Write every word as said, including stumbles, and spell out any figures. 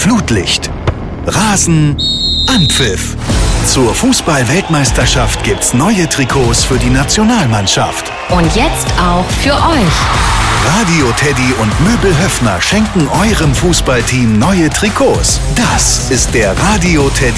Flutlicht. Rasen, Anpfiff. Zur Fußball-Weltmeisterschaft gibt's neue Trikots für die Nationalmannschaft. Und jetzt auch für euch. Radio Teddy und Möbel Höffner schenken eurem Fußballteam neue Trikots. Das ist der Radio Teddy